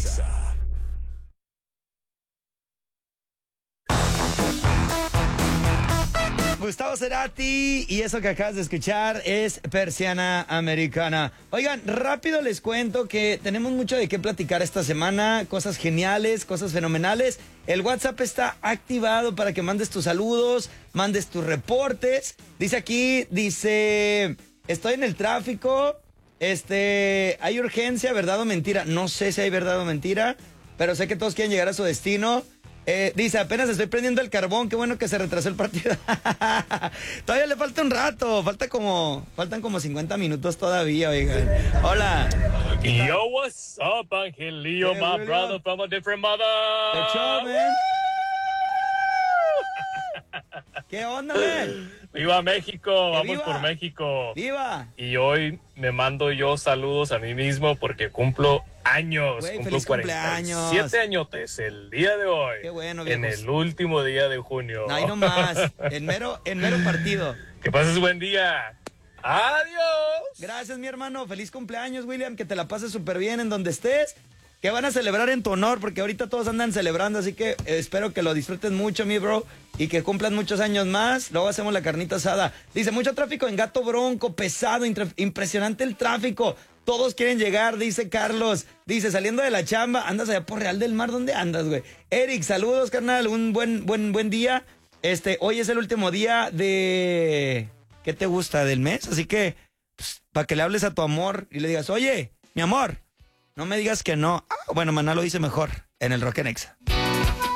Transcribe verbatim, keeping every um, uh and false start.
Exa. Gustavo Cerati, y eso que acabas de escuchar es Persiana Americana. Oigan, rápido les cuento que tenemos mucho de qué platicar esta semana, cosas geniales, cosas fenomenales. El WhatsApp está activado para que mandes tus saludos, mandes tus reportes. Dice aquí, dice, estoy en el tráfico, este, hay urgencia, ¿verdad o mentira? No sé si hay verdad o mentira, pero sé que todos quieren llegar a su destino. Eh, dice, apenas estoy prendiendo el carbón, qué bueno que se retrasó el partido. Todavía le falta un rato, falta como, faltan como cincuenta minutos todavía, oigan. Hola. Yo, what's up, Angelillo, Hey, my William. brother from a different mother. ¿Qué show, man? ¿Qué onda, man? ¡Viva México! ¡Que ¡Vamos viva! por México! ¡Viva! Y hoy me mando yo saludos a mí mismo porque cumplo años. Güey, cumplo feliz cuarenta y siete añotes el día de hoy. Qué bueno, en viejos. el último día de junio. No, ahí nomás, en mero, en mero partido. Que pases buen día. ¡Adiós! Gracias, mi hermano. Feliz cumpleaños, William. Que te la pases súper bien en donde estés. Que van a celebrar en tu honor, porque ahorita todos andan celebrando, así que eh, espero que lo disfruten mucho, mi bro, y que cumplan muchos años más. Luego hacemos la carnita asada. Dice, mucho tráfico en Gato Bronco, pesado, intre- impresionante el tráfico. Todos quieren llegar, dice Carlos. Dice, saliendo de la chamba, andas allá por Real del Mar, ¿dónde andas, güey? Eric, saludos, carnal, un buen, buen, buen día. Este, hoy es el último día de... ¿Qué te gusta? Del mes, así que, pues, para que le hables a tu amor y le digas, oye, mi amor, no me digas que no. Ah, bueno, Maná lo dice mejor en el Rock en Exa.